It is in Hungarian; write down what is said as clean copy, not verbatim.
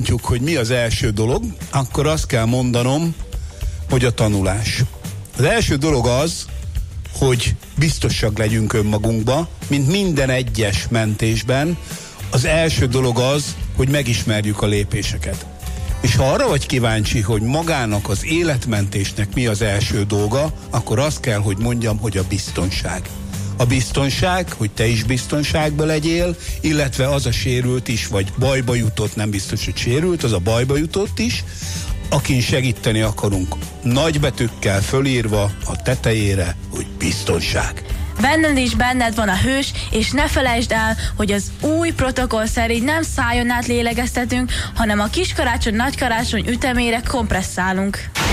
kibontjuk, hogy mi az első dolog, akkor azt kell mondanom, hogy a tanulás. Az első dolog az, hogy biztosak legyünk önmagunkba, mint minden egyes mentésben. Az első dolog az, hogy megismerjük a lépéseket. És ha arra vagy kíváncsi, hogy magának az életmentésnek mi az első dolga, akkor azt kell, hogy mondjam, hogy a biztonság. A biztonság, hogy te is biztonságban legyél, illetve az a sérült is, vagy bajba jutott, nem biztos, hogy sérült, az a bajba jutott is, akin segíteni akarunk. Nagybetűkkel fölírva a tetejére, hogy biztonság. Benned is benned van a hős, és ne felejtsd el, hogy az új protokoll szerint nem szájon át lélegeztetünk, hanem a kiskarácsony, nagykarácsony ütemére kompresszálunk.